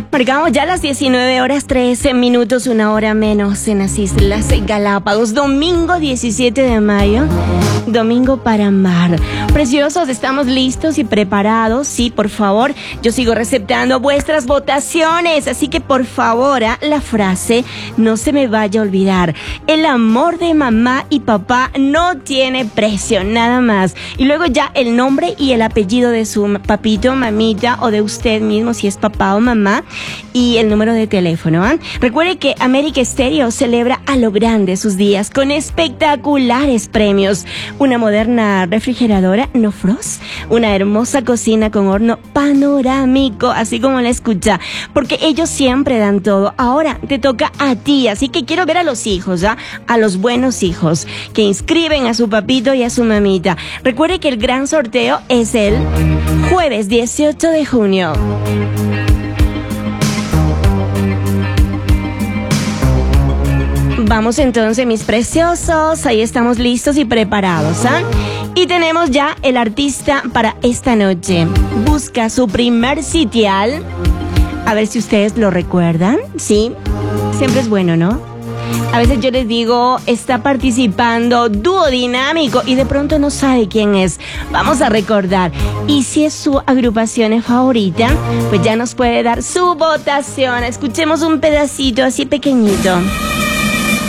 Marcamos ya las 19 horas 13 minutos, una hora menos en las Islas Galápagos. Domingo 17 de mayo, domingo para amar. Preciosos, estamos listos y preparados. Sí, por favor, yo sigo receptando vuestras votaciones. Así que por favor, la frase no se me vaya a olvidar. El amor de mamá y papá no tiene precio, nada más. Y luego ya el nombre y el apellido de su papito, mamita o de usted mismo, si es papá o mamá. Y el número de teléfono. Recuerde que América Estéreo celebra a lo grande sus días con espectaculares premios. Una moderna refrigeradora No Frost, una hermosa cocina con horno panorámico, así como la escucha, porque ellos siempre dan todo. Ahora te toca a ti, así que quiero ver a los hijos, a los buenos hijos que inscriben a su papito y a su mamita. Recuerde que el gran sorteo es el jueves 18 de junio. Vamos entonces, mis preciosos, ahí estamos listos y preparados, Y tenemos ya el artista para esta noche. Busca su primer sitial. A ver si ustedes lo recuerdan, ¿sí? Siempre es bueno, ¿no? A veces yo les digo, está participando Dúo Dinámico y de pronto no sabe quién es. Vamos a recordar. Y si es su agrupación favorita, pues ya nos puede dar su votación. Escuchemos un pedacito así pequeñito.